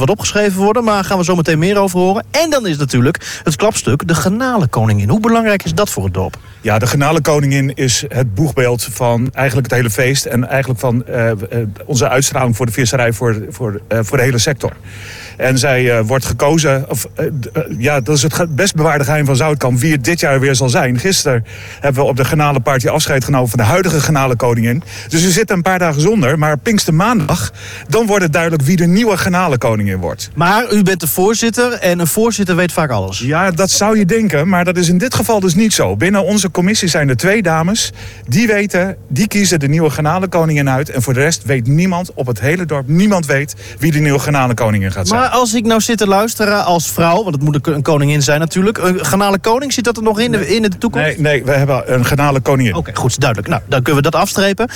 wat opgeschreven worden, maar gaan we zo meteen meer over horen. En dan is natuurlijk het klapstuk de Garnalenkoningin. Hoe belangrijk is dat voor het dorp? Ja, de Garnalenkoningin is het boegbeeld van eigenlijk het hele feest en eigenlijk van onze uitstraling voor de visserij voor de hele sector. En zij wordt gekozen, dat is het best bewaarde geheim van Zoutkamp, wie het dit jaar weer zal zijn. Gisteren hebben we op de Garnalenparty afscheid genomen van de huidige Garnalenkoningin. Dus we zitten een paar dagen zonder, maar Pinkstermaandag, dan wordt het duidelijk wie de nieuwe Garnalenkoningin wordt. Maar u bent de voorzitter en een voorzitter weet vaak alles. Ja, dat zou je denken, maar dat is in dit geval dus niet zo. Binnen onze commissie zijn er 2 dames, die kiezen de nieuwe Garnalenkoningin uit. En voor de rest weet niemand op het hele dorp, niemand weet wie de nieuwe Garnalenkoningin gaat zijn. Maar als ik nou zit te luisteren als vrouw, want het moet een koningin zijn natuurlijk. Een Garnalenkoning, zit dat er nog in de toekomst? Nee, we hebben een Garnalenkoningin. Oké, goed, duidelijk. Nou, dan kunnen we dat afstrepen.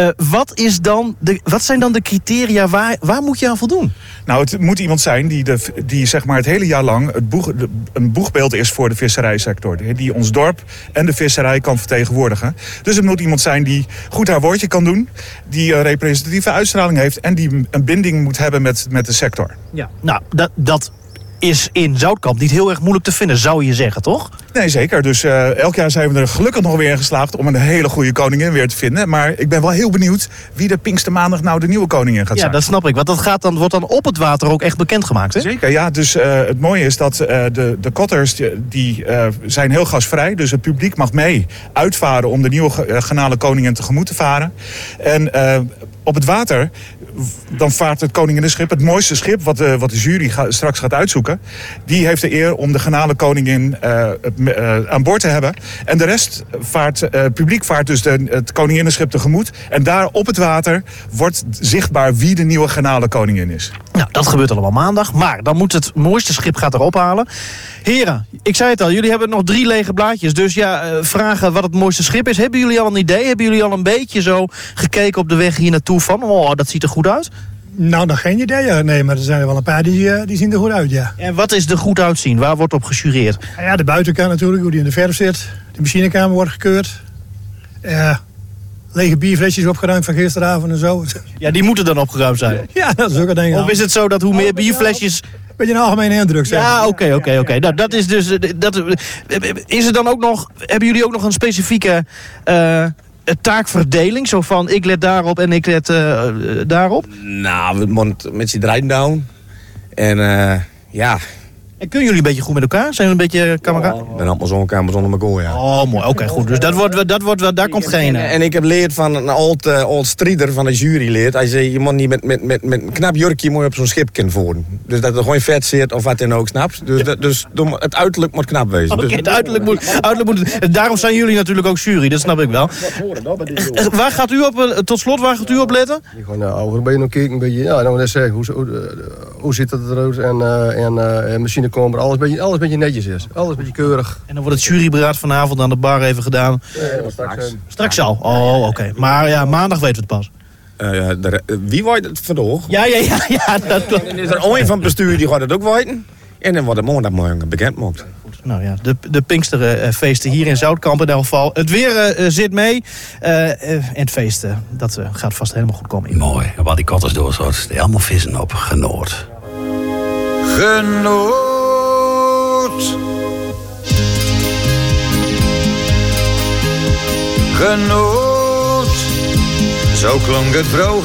Wat zijn dan de criteria, waar moet je aan voldoen? Nou, het moet iemand zijn die zeg maar het hele jaar lang een boegbeeld is voor de visserijsector. Die ons dorp en de visserij kan vertegenwoordigen. Dus het moet iemand zijn die goed haar woordje kan doen, die een representatieve uitstraling heeft en die een binding moet hebben met de sector. Ja. Nou, dat is in Zoutkamp niet heel erg moeilijk te vinden, zou je zeggen, toch? Nee, zeker. Dus elk jaar zijn we er gelukkig nog weer in geslaagd om een hele goede koningin weer te vinden. Maar ik ben wel heel benieuwd wie de Pinkstermaandag nou de nieuwe koningin gaat zijn. Ja, dat snap ik. Want dat wordt dan op het water ook echt bekendgemaakt, hè? Zeker, ja. Dus het mooie is dat de kotters die zijn heel gasvrij. Dus het publiek mag mee uitvaren om de nieuwe Garnalenkoningin tegemoet te varen. En op het water, dan vaart het koninginnenschip, het mooiste schip wat de jury straks gaat uitzoeken. Die heeft de eer om de Garnalenkoningin aan boord te hebben. En de rest publiek vaart dus het koninginnenschip tegemoet. En daar op het water wordt zichtbaar wie de nieuwe Garnalenkoningin is. Nou, dat gebeurt allemaal maandag. Maar dan moet het mooiste schip gaat erop halen. Heren, ik zei het al, jullie hebben nog 3 lege blaadjes. Dus vragen wat het mooiste schip is. Hebben jullie al een idee? Hebben jullie al een beetje zo gekeken op de weg hier naartoe van, dat ziet er goed uit? Nou, nog geen idee. Ja. Nee, maar er zijn er wel een paar die zien er goed uit, ja. En wat is er goed uitzien? Waar wordt op gejureerd? Ja, de buitenkant natuurlijk, hoe die in de verf zit. De machinekamer wordt gekeurd. Lege bierflesjes opgeruimd van gisteravond en zo. Ja, die moeten dan opgeruimd zijn. Ja, dat is ook een ding. Of is het zo dat hoe meer bierflesjes... Beetje een algemene indruk, zeg. Ja, oké. Nou, dat is dus... Is er dan ook nog... Hebben jullie ook nog een specifieke taakverdeling? Zo van, ik let daarop en ik let daarop? Nou, we moeten met z'n draaien down. En ja... En kunnen jullie een beetje goed met elkaar? Zijn we een beetje kameraad? Ik ben allemaal zo'n kamer zonder elkaar, ja. Oh, mooi. Oké, goed. Dus daar komt geen... En ik heb geleerd van een old strijder van de jury leert. Hij zei, je moet niet met een knap jurkje moet je op zo'n schip kunnen voeren. Dus dat er gewoon vet zit of wat dan ook, snapt. Dus het uiterlijk moet knap wezen. Oké, het uiterlijk moet... Daarom zijn jullie natuurlijk ook jury, dat snap ik wel. Waar gaat u op, tot slot, waar gaat u op letten? Over ben je nog kijken, een beetje, ja, dan moet ik zeggen, hoe ziet het eruit en machine komen, alles een beetje netjes is. Alles een beetje keurig. En dan wordt het juryberaad vanavond aan de bar even gedaan. Straks al. Oh, oké. Maar ja, maandag weten we het pas. Wie weet het vandaag? Ja, dat klopt. En is er ooit van het bestuur die gaat het ook weten. En dan wordt het maandagmorgen bekend gemaakt. Nou ja, de Pinksterfeesten hier in Zoutkamp in elk geval. Het weer zit mee. En het feest, dat gaat vast helemaal goed komen. Mooi. En wat die kotters door soort, helemaal vissen op genoord. Genoot. Genoot. Zo klonk het vroeger.